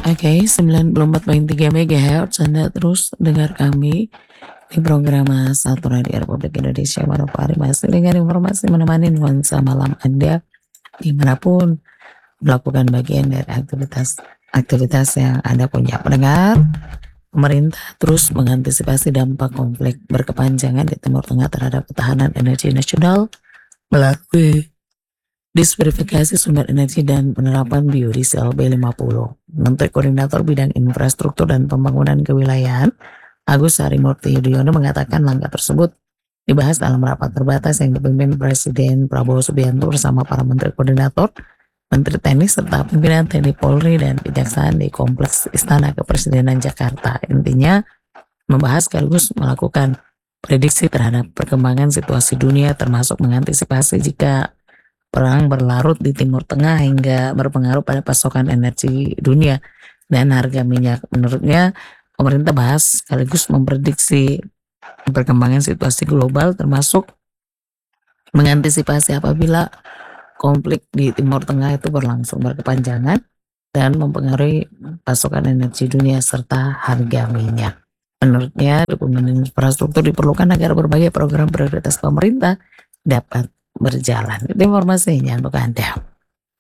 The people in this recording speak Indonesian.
Oke, 94,3 MHz Anda terus dengar kami di program Satu Radio Republik Indonesia Manokwari, masih dengan informasi menemani nuansa malam Anda dimanapun melakukan bagian dari aktivitas yang Anda punya. Pendengar, pemerintah terus mengantisipasi dampak konflik berkepanjangan di Timur Tengah terhadap ketahanan energi nasional melalui diversifikasi sumber energi dan penerapan biodiesel B50. Menteri Koordinator Bidang Infrastruktur dan Pembangunan Kewilayahan Agus Harimurti Yudhoyono mengatakan langkah tersebut dibahas dalam rapat terbatas yang dipimpin Presiden Prabowo Subianto bersama para Menteri Koordinator, Menteri Teknis serta pimpinan TNI Polri dan Kejaksaan di Kompleks Istana Kepresidenan Jakarta. Intinya membahas sekaligus melakukan prediksi terhadap perkembangan situasi dunia termasuk mengantisipasi jika perang berlarut di Timur Tengah hingga berpengaruh pada pasokan energi dunia dan harga minyak. Menurutnya, pemerintah bahas sekaligus memprediksi perkembangan situasi global termasuk mengantisipasi apabila konflik di Timur Tengah itu berlangsung berkepanjangan dan mempengaruhi pasokan energi dunia serta harga minyak. Menurutnya, dukungan infrastruktur diperlukan agar berbagai program prioritas pemerintah dapat berjalan. Itu informasinya untuk Anda.